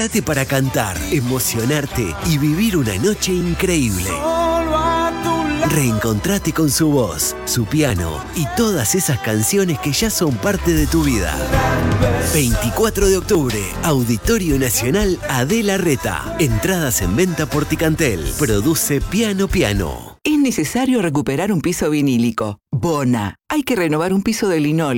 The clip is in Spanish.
Prepárate para cantar, emocionarte y vivir una noche increíble. Reencontrate con su voz, su piano y todas esas canciones que ya son parte de tu vida. 24 de octubre, Auditorio Nacional Adela Reta. Entradas en venta por Ticantel. Produce Piano Piano. Es necesario recuperar un piso vinílico. Bona. Hay que renovar un piso de linóleo.